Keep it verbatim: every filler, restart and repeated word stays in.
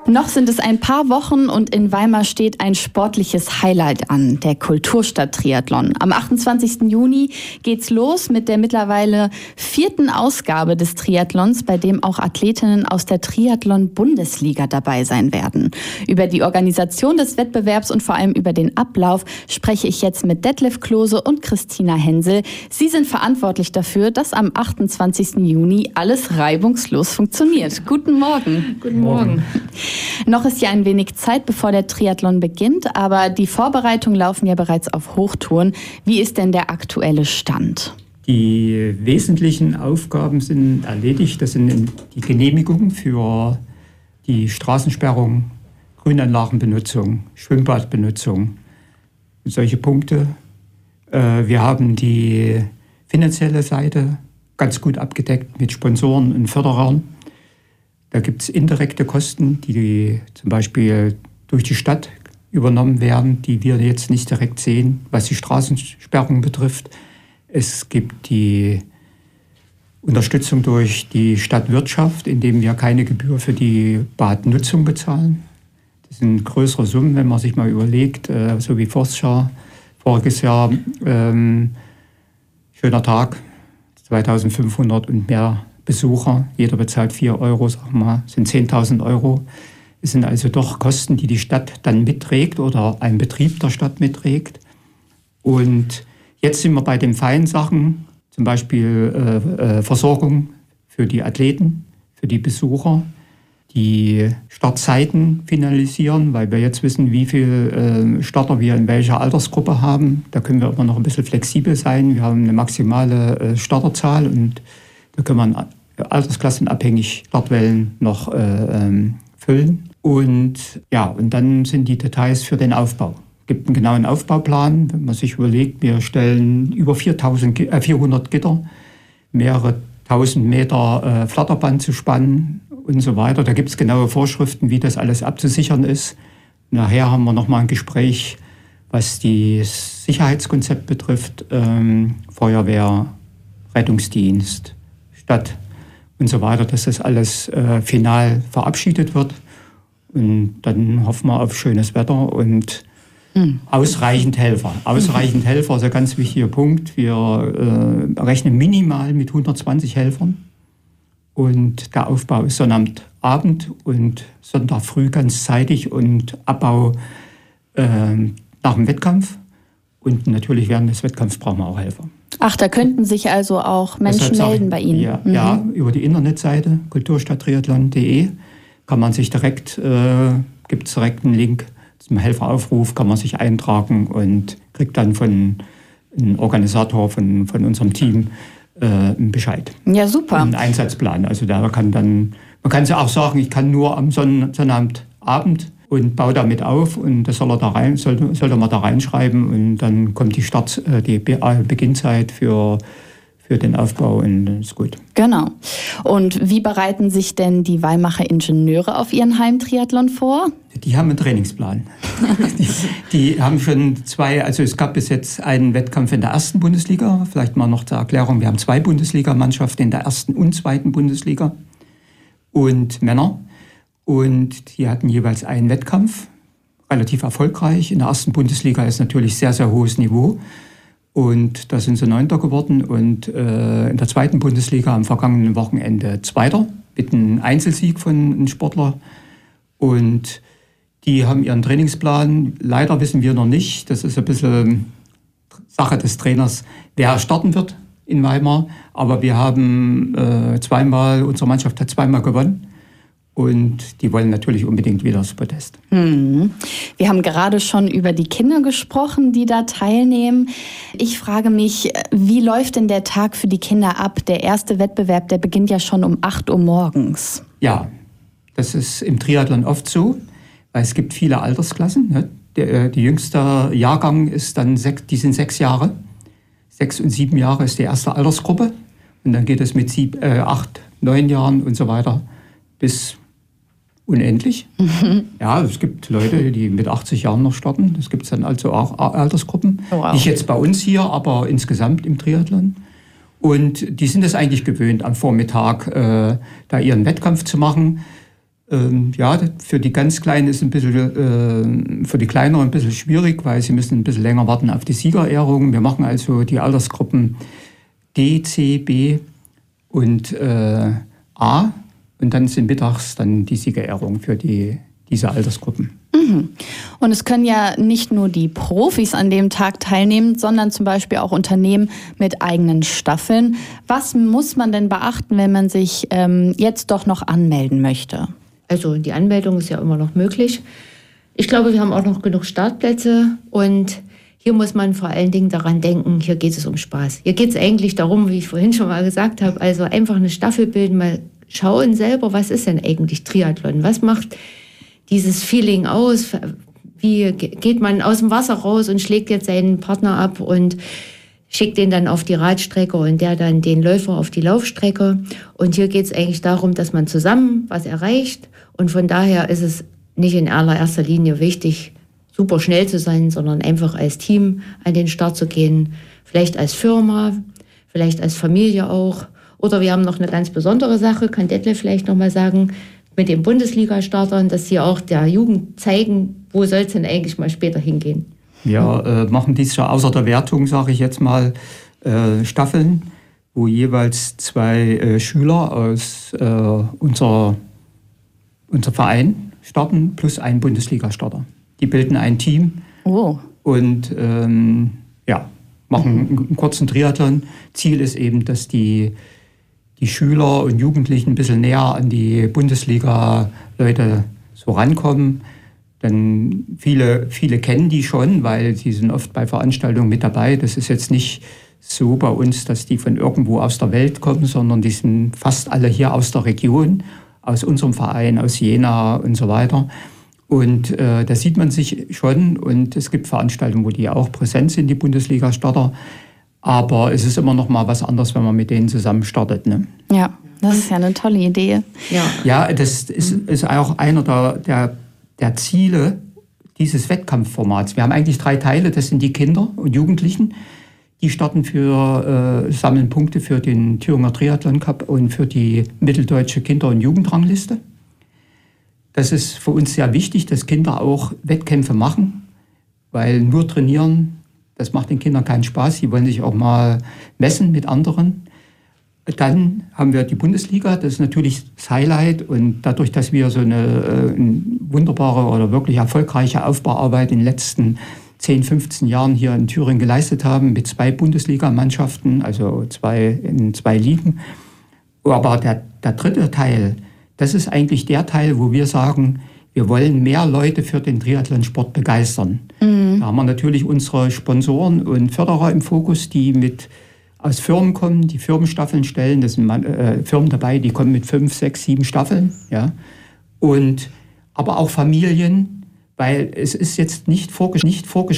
Noch sind es ein paar Wochen und in Weimar steht ein sportliches Highlight an, der Kulturstadt-Triathlon. Am achtundzwanzigsten Juni geht's los mit der mittlerweile vierten Ausgabe des Triathlons, bei dem auch Athletinnen aus der Triathlon-Bundesliga dabei sein werden. Über die Organisation des Wettbewerbs und vor allem über den Ablauf spreche ich jetzt mit Detlef Klose und Christina Hensel. Sie sind verantwortlich dafür, dass am achtundzwanzigsten Juni alles reibungslos funktioniert. Guten Morgen. Guten Morgen. Noch ist ja ein wenig Zeit, bevor der Triathlon beginnt, aber die Vorbereitungen laufen ja bereits auf Hochtouren. Wie ist denn der aktuelle Stand? Die wesentlichen Aufgaben sind erledigt. Das sind die Genehmigungen für die Straßensperrung, Grünanlagenbenutzung, Schwimmbadbenutzung, solche Punkte. Wir haben die finanzielle Seite ganz gut abgedeckt mit Sponsoren und Förderern. Da gibt es indirekte Kosten, die zum Beispiel durch die Stadt übernommen werden, die wir jetzt nicht direkt sehen, was die Straßensperrung betrifft. Es gibt die Unterstützung durch die Stadtwirtschaft, indem wir keine Gebühr für die Badnutzung bezahlen. Das sind größere Summen, wenn man sich mal überlegt, so wie voriges Jahr, voriges Jahr ähm, schöner Tag, zweitausendfünfhundert und mehr Besucher, jeder bezahlt vier Euro, sag mal, sind zehntausend Euro. Es sind also doch Kosten, die die Stadt dann mitträgt oder ein Betrieb der Stadt mitträgt. Und jetzt sind wir bei den feinen Sachen, zum Beispiel äh, äh, Versorgung für die Athleten, für die Besucher, die Startzeiten finalisieren, weil wir jetzt wissen, wie viele äh, Starter wir in welcher Altersgruppe haben. Da können wir immer noch ein bisschen flexibel sein. Wir haben eine maximale äh, Starterzahl und da kann man altersklassenabhängig Startwellen noch äh, ähm, füllen. Und ja, und dann sind die Details für den Aufbau. Es gibt einen genauen Aufbauplan, wenn man sich überlegt, wir stellen über viertausend, äh, vierhundert Gitter, mehrere tausend Meter äh, Flatterband zu spannen und so weiter. Da gibt es genaue Vorschriften, wie das alles abzusichern ist. Nachher haben wir nochmal ein Gespräch, was das Sicherheitskonzept betrifft, ähm, Feuerwehr, Rettungsdienst, Stadt und so weiter, dass das alles äh, final verabschiedet wird. Und dann hoffen wir auf schönes Wetter und hm. ausreichend Helfer. Ausreichend Helfer ist ein ganz wichtiger Punkt. Wir äh, rechnen minimal mit hundertzwanzig Helfern. Und der Aufbau ist Sonnabendabend und Sonntag früh ganz zeitig und Abbau äh, nach dem Wettkampf. Und natürlich während des Wettkampfs brauchen wir auch Helfer. Ach, da könnten sich also auch Menschen melden bei Ihnen? Ja, mhm. ja, über die Internetseite kulturstadttriathlon punkt de kann man sich direkt, äh, gibt es direkt einen Link zum Helferaufruf, kann man sich eintragen und kriegt dann von einem Organisator von, von unserem Team äh, einen Bescheid. Ja, super. Einen Einsatzplan. Also da kann dann, man kann ja auch sagen, ich kann nur am Sonn- Sonnabendabend und baue damit auf und das soll er da rein, soll, soll er mal da reinschreiben und dann kommt die Start, die Beginnzeit für, für den Aufbau und das ist gut. Genau. Und wie bereiten sich denn die Weimarer Ingenieure auf ihren Heimtriathlon vor? Die haben einen Trainingsplan. die, die haben schon zwei, also es gab bis jetzt einen Wettkampf in der ersten Bundesliga, vielleicht mal noch zur Erklärung, wir haben zwei Bundesligamannschaften in der ersten und zweiten Bundesliga und Männer. Und die hatten jeweils einen Wettkampf, relativ erfolgreich. In der ersten Bundesliga ist natürlich sehr, sehr hohes Niveau. Und da sind sie Neunter geworden. Und äh, in der zweiten Bundesliga am vergangenen Wochenende Zweiter mit einem Einzelsieg von einem Sportler. Und die haben ihren Trainingsplan. Leider wissen wir noch nicht, das ist ein bisschen Sache des Trainers, wer starten wird in Weimar. Aber wir haben äh, zweimal, unsere Mannschaft hat zweimal gewonnen. Und die wollen natürlich unbedingt wieder das Podest. Hm. Wir haben gerade schon über die Kinder gesprochen, die da teilnehmen. Ich frage mich, wie läuft denn der Tag für die Kinder ab? Der erste Wettbewerb, der beginnt ja schon um acht Uhr morgens. Ja, das ist im Triathlon oft so, weil es gibt viele Altersklassen. Ne? Der, die jüngste Jahrgang ist dann, sechs, die sind sechs Jahre. Sechs und sieben Jahre ist die erste Altersgruppe. Und dann geht es mit sieb, äh, acht, neun Jahren und so weiter bis unendlich. Mhm. Ja, es gibt Leute, die mit achtzig Jahren noch starten. Das gibt es dann also auch Altersgruppen. Oh, wow. Nicht jetzt bei uns hier, aber insgesamt im Triathlon. Und die sind es eigentlich gewöhnt, am Vormittag äh, da ihren Wettkampf zu machen. Ähm, ja, für die ganz Kleinen ist ein bisschen, äh, für die Kleineren ein bisschen schwierig, weil sie müssen ein bisschen länger warten auf die Siegerehrung. Wir machen also die Altersgruppen D, C, B und äh, A. Und dann sind mittags dann die Siegerehrung für die, diese Altersgruppen. Mhm. Und es können ja nicht nur die Profis an dem Tag teilnehmen, sondern zum Beispiel auch Unternehmen mit eigenen Staffeln. Was muss man denn beachten, wenn man sich ähm, jetzt doch noch anmelden möchte? Also die Anmeldung ist ja immer noch möglich. Ich glaube, wir haben auch noch genug Startplätze und hier muss man vor allen Dingen daran denken, hier geht es um Spaß. Hier geht es eigentlich darum, wie ich vorhin schon mal gesagt habe, also einfach eine Staffel bilden, mal schauen selber, was ist denn eigentlich Triathlon? Was macht dieses Feeling aus? Wie geht man aus dem Wasser raus und schlägt jetzt seinen Partner ab und schickt den dann auf die Radstrecke und der dann den Läufer auf die Laufstrecke? Und hier geht es eigentlich darum, dass man zusammen was erreicht. Und von daher ist es nicht in allererster Linie wichtig, super schnell zu sein, sondern einfach als Team an den Start zu gehen. Vielleicht als Firma, vielleicht als Familie auch. Oder wir haben noch eine ganz besondere Sache, kann Detlef vielleicht noch mal sagen, mit den Bundesliga-Startern, dass sie auch der Jugend zeigen, wo soll es denn eigentlich mal später hingehen. Wir äh, machen dies ja außer der Wertung, sage ich jetzt mal, äh, Staffeln, wo jeweils zwei äh, Schüler aus äh, unser, unser Verein starten, plus ein Bundesliga-Starter. Die bilden ein Team oh. und ähm, ja, machen einen, einen kurzen Triathlon. Ziel ist eben, dass die, die Schüler und Jugendlichen ein bisschen näher an die Bundesliga-Leute so rankommen. Denn viele, viele kennen die schon, weil sie sind oft bei Veranstaltungen mit dabei. Das ist jetzt nicht so bei uns, dass die von irgendwo aus der Welt kommen, sondern die sind fast alle hier aus der Region, aus unserem Verein, aus Jena und so weiter. Und äh, da sieht man sich schon und es gibt Veranstaltungen, wo die auch präsent sind, die Bundesliga-Starter. Aber es ist immer noch mal was anderes, wenn man mit denen zusammen startet. Ne? Ja, das ist ja eine tolle Idee. Ja, ja das ist, ist auch einer der, der, der Ziele dieses Wettkampfformats. Wir haben eigentlich drei Teile, das sind die Kinder und Jugendlichen. Die starten für, äh, sammeln Punkte für den Thüringer Triathlon Cup und für die mitteldeutsche Kinder- und Jugendrangliste. Das ist für uns sehr wichtig, dass Kinder auch Wettkämpfe machen, weil nur trainieren, das macht den Kindern keinen Spaß. Sie wollen sich auch mal messen mit anderen. Dann haben wir die Bundesliga, das ist natürlich das Highlight. Und dadurch, dass wir so eine, eine wunderbare oder wirklich erfolgreiche Aufbauarbeit in den letzten zehn, fünfzehn Jahren hier in Thüringen geleistet haben, mit zwei Bundesligamannschaften, also zwei in zwei Ligen. Aber der, der dritte Teil, das ist eigentlich der Teil, wo wir sagen, wir wollen mehr Leute für den Triathlonsport begeistern. Mhm. Da haben wir natürlich unsere Sponsoren und Förderer im Fokus, die mit aus Firmen kommen, die Firmenstaffeln stellen. Das sind äh, Firmen dabei, die kommen mit fünf, sechs, sieben Staffeln. Ja. Und, aber auch Familien, weil es ist jetzt nicht vorgeschrieben, nicht vorgeschrieben